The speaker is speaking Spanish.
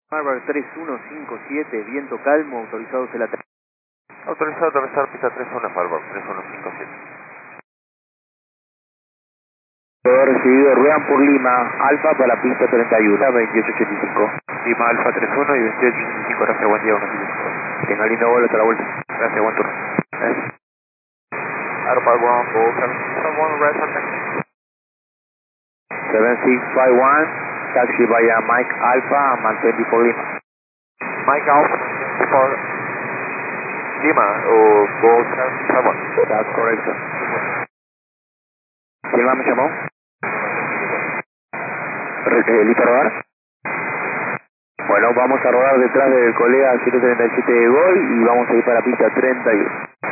Harvard 3157, viento calmo, autorizados el ataque. Autorizado a atravesar pista 31, Harvard 3157. Todo recibido, ruedan por Lima, Alfa para pista 31, 2885. Lima Alfa 31 y 2885, gracias, buen día, 185. Tenga lindo vuelo, hasta la vuelta. Gracias, buen turno. Gracias. Aeroport 1, Go 771, red contact. 7651, taxi via Mike Alpha, man 24 Lima. Mike Alpha 24 Lima o Go 771. That's correct, sir. ¿Quién más me llamó? ¿Listo a rodar? Bueno, vamos a rodar detrás del colega 737 de Gol y vamos a ir para pista 31.